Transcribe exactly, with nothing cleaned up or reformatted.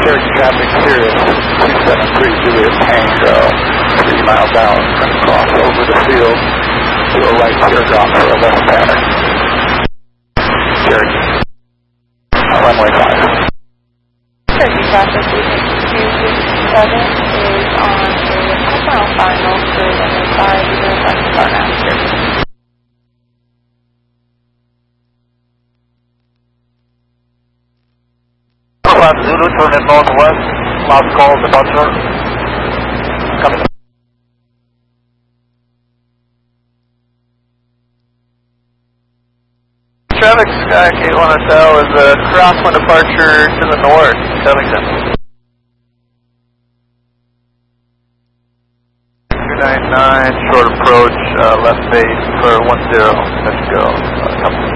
Cherokee traffic, Sirius two seven three Juliet Tango, three miles out, going to cross over the field to a right teardrop for a left pattern. Cherokee, runway five. Cherokee traffic, two seven is on a half mile final for runway five, zero five star now, Cherokee. Zulu, turn in northwest, last call, departure, coming. Traffic, Sky K one S L is a crosswind departure to the north, Covington. two nine nine, short approach, uh, left base for one zero, let's go. Uh,